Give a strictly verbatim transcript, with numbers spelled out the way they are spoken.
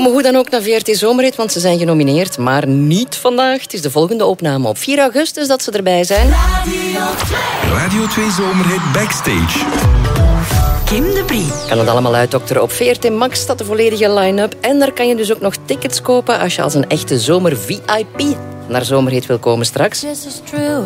komen hoe dan ook naar V R T Zomerhit, want ze zijn genomineerd. Maar niet vandaag. Het is de volgende opname op vier augustus dat ze erbij zijn. Radio twee Zomerhit Backstage. Kim de Brie. Kan het allemaal uitdokteren. Op V R T Max staat de volledige line-up. En daar kan je dus ook nog tickets kopen als je als een echte zomer-V I P naar Zomerhit wil komen straks.